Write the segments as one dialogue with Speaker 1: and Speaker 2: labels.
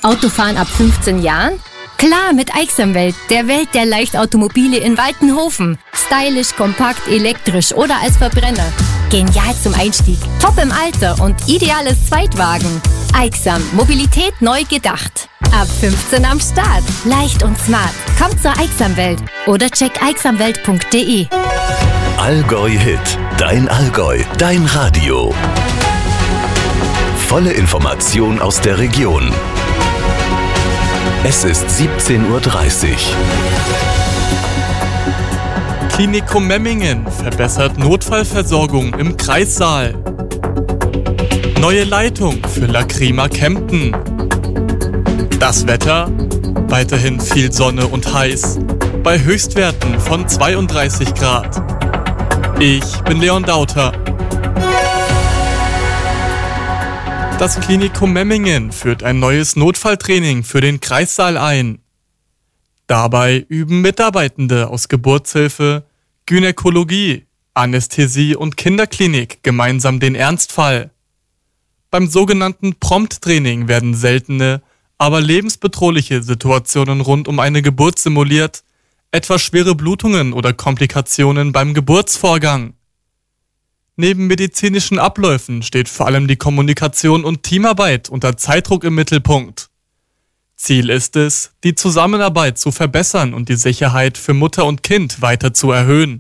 Speaker 1: Autofahren ab 15 Jahren? Klar, mit Aixamwelt, der Welt der Leichtautomobile in Waltenhofen. Stylisch, kompakt, elektrisch oder als Verbrenner. Genial zum Einstieg, top im Alter und ideales Zweitwagen. Aixam, Mobilität neu gedacht. Ab 15 am Start. Leicht und smart. Kommt zur Aixamwelt oder check aixamwelt.de.
Speaker 2: Allgäu Hit. Dein Allgäu. Dein Radio. Volle Information aus der Region. Es ist 17:30 Uhr.
Speaker 3: Klinikum Memmingen verbessert Notfallversorgung im Kreissaal. Neue Leitung für Lacrima Kempten. Das Wetter? Weiterhin viel Sonne und heiß. Bei Höchstwerten von 32 Grad. Ich bin Leon Dauter. Das Klinikum Memmingen führt ein neues Notfalltraining für den Kreissaal ein. Dabei üben Mitarbeitende aus Geburtshilfe, Gynäkologie, Anästhesie und Kinderklinik gemeinsam den Ernstfall. Beim sogenannten Prompt-Training werden seltene, aber lebensbedrohliche Situationen rund um eine Geburt simuliert, etwa schwere Blutungen oder Komplikationen beim Geburtsvorgang. Neben medizinischen Abläufen steht vor allem die Kommunikation und Teamarbeit unter Zeitdruck im Mittelpunkt. Ziel ist es, die Zusammenarbeit zu verbessern und die Sicherheit für Mutter und Kind weiter zu erhöhen.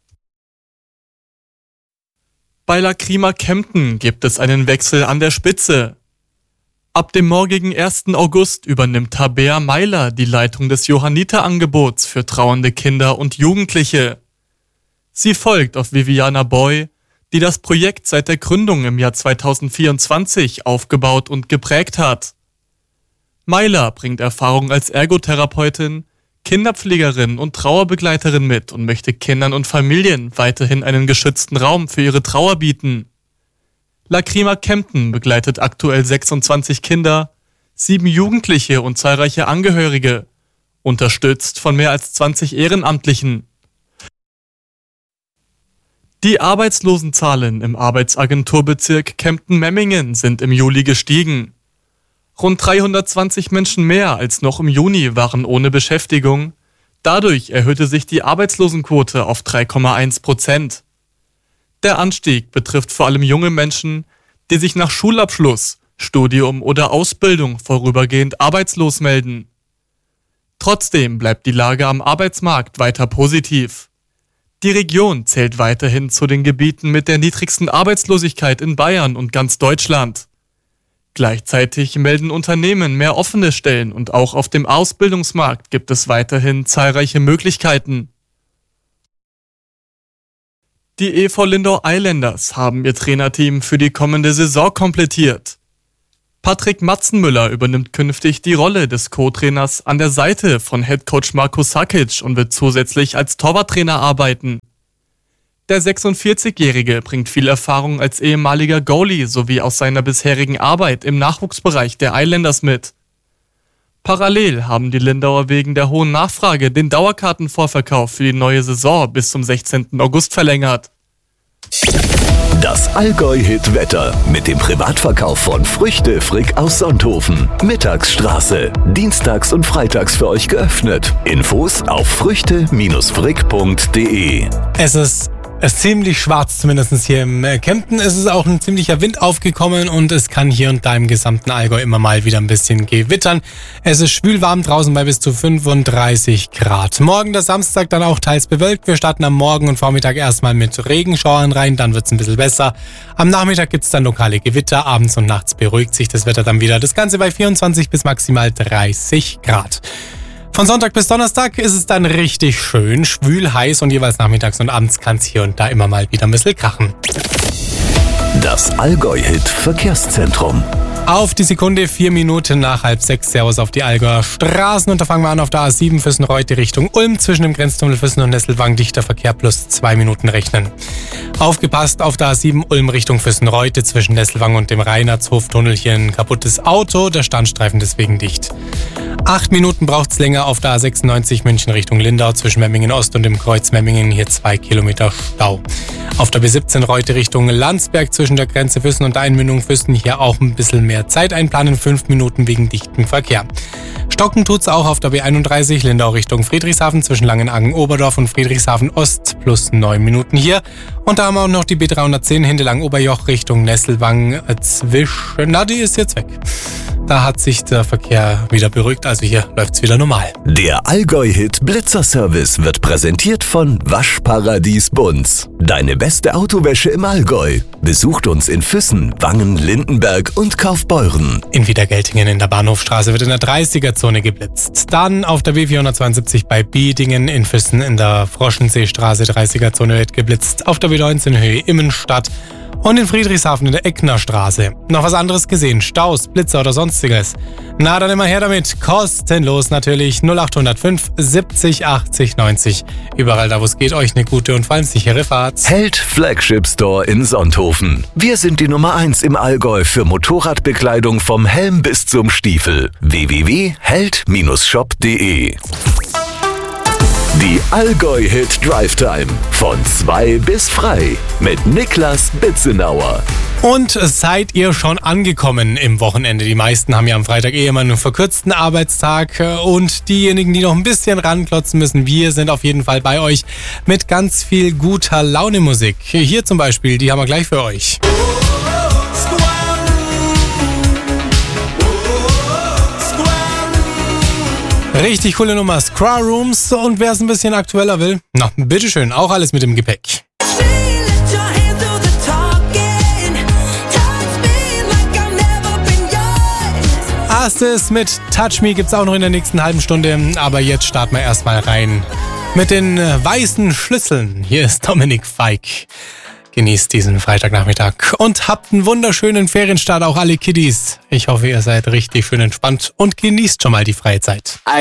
Speaker 3: Bei Lacrima Kempten gibt es einen Wechsel an der Spitze. Ab dem morgigen 1. August übernimmt Tabea Meiler die Leitung des Johanniterangebots für trauernde Kinder und Jugendliche. Sie folgt auf Viviana Boy, die das Projekt seit der Gründung im Jahr 2024 aufgebaut und geprägt hat. Meiler bringt Erfahrung als Ergotherapeutin, Kinderpflegerin und Trauerbegleiterin mit und möchte Kindern und Familien weiterhin einen geschützten Raum für ihre Trauer bieten. Lacrima Kempten begleitet aktuell 26 Kinder, 7 Jugendliche und zahlreiche Angehörige, unterstützt von mehr als 20 Ehrenamtlichen. Die Arbeitslosenzahlen im Arbeitsagenturbezirk Kempten-Memmingen sind im Juli gestiegen. Rund 320 Menschen mehr als noch im Juni waren ohne Beschäftigung. Dadurch erhöhte sich die Arbeitslosenquote auf 3,1%. Der Anstieg betrifft vor allem junge Menschen, die sich nach Schulabschluss, Studium oder Ausbildung vorübergehend arbeitslos melden. Trotzdem bleibt die Lage am Arbeitsmarkt weiter positiv. Die Region zählt weiterhin zu den Gebieten mit der niedrigsten Arbeitslosigkeit in Bayern und ganz Deutschland. Gleichzeitig melden Unternehmen mehr offene Stellen und auch auf dem Ausbildungsmarkt gibt es weiterhin zahlreiche Möglichkeiten. Die EV Lindau Islanders haben ihr Trainerteam für die kommende Saison komplettiert. Patrick Matzenmüller übernimmt künftig die Rolle des Co-Trainers an der Seite von Headcoach Marko Sakic und wird zusätzlich als Torwarttrainer arbeiten. Der 46-Jährige bringt viel Erfahrung als ehemaliger Goalie sowie aus seiner bisherigen Arbeit im Nachwuchsbereich der Islanders mit. Parallel haben die Lindauer wegen der hohen Nachfrage den Dauerkartenvorverkauf für die neue Saison bis zum 16. August verlängert.
Speaker 2: Das Allgäu-Hit-Wetter mit dem Privatverkauf von Früchte Frick aus Sonthofen. Mittagsstraße. Dienstags und freitags für euch geöffnet. Infos auf früchte-frick.de.
Speaker 4: Es ist ziemlich schwarz, zumindest hier im Kempten. Es ist auch ein ziemlicher Wind aufgekommen und es kann hier und da im gesamten Allgäu immer mal wieder ein bisschen gewittern. Es ist schwül warm draußen bei bis zu 35 Grad. Morgen der Samstag dann auch teils bewölkt. Wir starten am Morgen und Vormittag erstmal mit Regenschauern rein, dann wird es ein bisschen besser. Am Nachmittag gibt es dann lokale Gewitter, abends und nachts beruhigt sich das Wetter dann wieder. Das Ganze bei 24 bis maximal 30 Grad. Von Sonntag bis Donnerstag ist es dann richtig schön, schwül, heiß und jeweils nachmittags und abends kann es hier und da immer mal wieder ein bisschen krachen.
Speaker 2: Das Allgäu-Hit Verkehrszentrum.
Speaker 4: Auf die Sekunde 4 Minuten nach 5:30. Servus auf die Allgäuer Straßen. Und da fangen wir an auf der A7 Füssen-Reute Richtung Ulm. Zwischen dem Grenztunnel Füssen und Nesselwang dichter Verkehr plus 2 Minuten rechnen. Aufgepasst auf der A7 Ulm Richtung Füssen-Reute. Zwischen Nesselwang und dem Reinhardshof-Tunnel hier ein kaputtes Auto. Der Standstreifen deswegen dicht. 8 Minuten braucht es länger auf der A96 München Richtung Lindau. Zwischen Memmingen Ost und dem Kreuz Memmingen hier 2 Kilometer Stau. Auf der B17 Reute Richtung Landsberg zwischen der Grenze Füssen und der Einmündung Füssen hier auch ein bisschen mehr Zeit einplanen, 5 Minuten wegen dichtem Verkehr. Stocken tut's auch auf der B31 Lindau Richtung Friedrichshafen zwischen Langenargen-Oberdorf und Friedrichshafen-Ost plus 9 Minuten hier. Und da haben wir auch noch die B310 Hindelang-Oberjoch Richtung Nesselwang die ist jetzt weg. Da hat sich der Verkehr wieder beruhigt, also hier läuft's wieder normal.
Speaker 2: Der Allgäu-Hit Blitzer-Service wird präsentiert von Waschparadies Bunz. Deine beste Autowäsche im Allgäu. Besucht uns in Füssen, Wangen, Lindenberg und Kaufbeuren.
Speaker 4: In Wiedergeltingen in der Bahnhofstraße wird in der 30er-Zone geblitzt. Dann auf der B472 bei Biedingen in Füssen in der Froschenseestraße 30er-Zone wird geblitzt. Auf der B19 Höhe Immenstadt und in Friedrichshafen in der Ecknerstraße. Noch was anderes gesehen? Staus, Blitzer oder sonstiges? Na, dann immer her damit. Kostenlos natürlich. 0805 70 80 90. Überall da, wo es geht, euch eine gute und vor allem sichere Fahrt.
Speaker 2: Held Flagship Store in Sonthofen. Wir sind die Nummer 1 im Allgäu für Motorradbekleidung vom Helm bis zum Stiefel. www.held-shop.de. Die Allgäu-Hit Drive Time von 2 bis frei mit Niklas Bitzenauer.
Speaker 4: Und seid ihr schon angekommen im Wochenende? Die meisten haben ja am Freitag immer einen verkürzten Arbeitstag und diejenigen, die noch ein bisschen ranklotzen müssen, wir sind auf jeden Fall bei euch mit ganz viel guter Laune Musik. Hier zum Beispiel, die haben wir gleich für euch. Richtig coole Nummer, Scra Rooms. Und wer es ein bisschen aktueller will, na, bitteschön, auch alles mit dem Gepäck. Erstes mit Touch Me gibt's auch noch in der nächsten halben Stunde, aber jetzt starten wir erstmal rein mit den weißen Schlüsseln. Hier ist Dominik Feig. Genießt diesen Freitagnachmittag und habt einen wunderschönen Ferienstart, auch alle Kiddies. Ich hoffe, ihr seid richtig schön entspannt und genießt schon mal die freie Zeit.